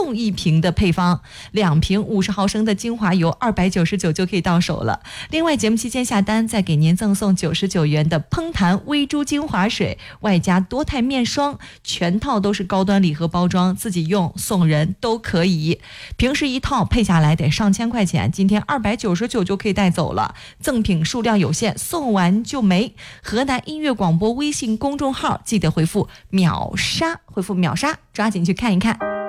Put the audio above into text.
送1瓶的配方，2瓶50毫升的精华油299就可以到手了。另外节目期间下单再给您赠送99元的烹弹微珠精华水，外加多肽面霜，全套都是高端礼盒包装，自己用送人都可以。平时一套配下来得上千块钱，今天299就可以带走了。赠品数量有限，送完就没。河南音乐广播微信公众号记得回复秒杀，抓紧去看一看。